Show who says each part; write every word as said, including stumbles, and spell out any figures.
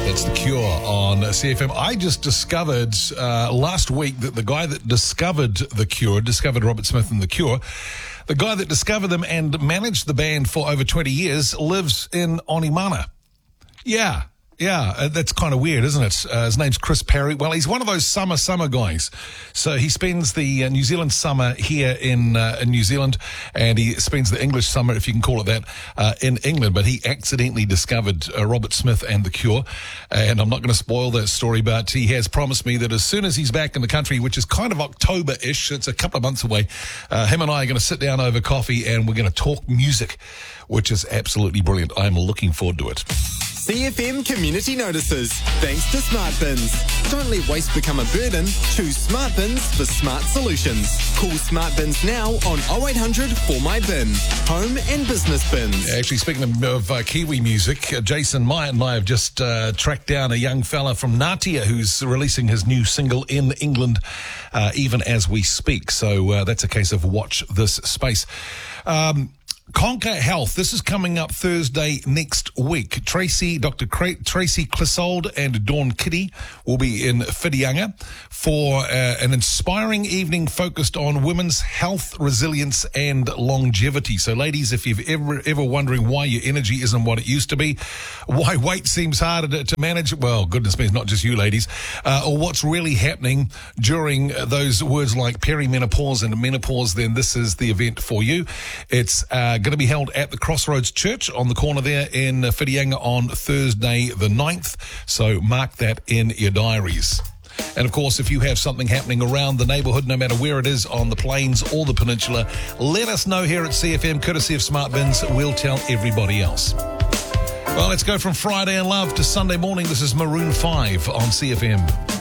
Speaker 1: That's The Cure on C F M. I just discovered uh, last week that the guy that discovered The Cure, discovered Robert Smith and The Cure, the guy that discovered them and managed the band for over twenty years lives in Onimana. Yeah. Yeah, uh, that's kind of weird, isn't it? Uh, his name's Chris Parry. Well, he's one of those summer, summer guys. So he spends the uh, New Zealand summer here in uh, in New Zealand, and he spends the English summer, if you can call it that, uh, in England. But he accidentally discovered uh, Robert Smith and The Cure. And I'm not going to spoil that story, but he has promised me that as soon as he's back in the country, which is kind of October-ish, it's a couple of months away, uh, him and I are going to sit down over coffee and we're going to talk music, which is absolutely brilliant. I'm looking forward to it.
Speaker 2: C F M Community Notices. Thanks to Smart Bins. Don't let waste become a burden. Choose Smart Bins for smart solutions. Call Smart Bins now on oh eight hundred four my bin. Home and business bins.
Speaker 1: Actually, speaking of uh, Kiwi music, uh, Jason Myatt and I have just uh, tracked down a young fella from Ngatia who's releasing his new single in England uh, even as we speak. So uh, that's a case of watch this space. Um... Conquer Health. This is coming up Thursday next week. Tracy, Doctor Cra- Tracy Clissold and Dawn Kitty will be in Whitianga for uh, an inspiring evening focused on women's health, resilience and longevity. So ladies, if you've ever ever wondering why your energy isn't what it used to be, why weight seems harder to, to manage, well, goodness me, it's not just you ladies, uh, or what's really happening during those words like perimenopause and menopause, then this is the event for you. It's uh, going to be held at the Crossroads Church on the corner there in Whitianga on Thursday the ninth. So mark that in your diaries. And of course, if you have something happening around the neighbourhood, no matter where it is on the plains or the peninsula, let us know here at C F M, courtesy of Smart Bins. We'll tell everybody else. Well, let's go from Friday in Love to Sunday morning. This is Maroon five on C F M.